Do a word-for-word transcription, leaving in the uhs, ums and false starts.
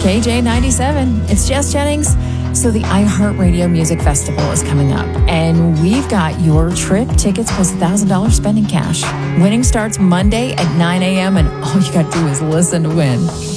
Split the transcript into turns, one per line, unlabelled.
K J ninety-seven. It's Jess Jennings. So the iHeartRadio Music Festival is coming up, and we've got your trip, tickets, plus one thousand dollars spending cash. Winning starts Monday at nine a.m., and all you got to do is listen to win.